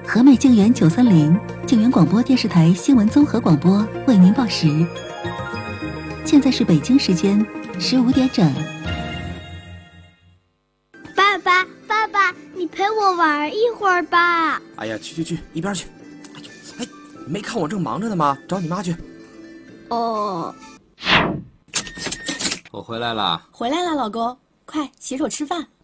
和美静园930，静园广播电视台新闻综合广播为您报时。现在是北京时间15点整。 爸爸，你陪我玩一会儿吧。 哎呀，去，一边去。哎，没看我正忙着呢吗？找你妈去。 哦， 我回来了， 老公，快洗手吃饭。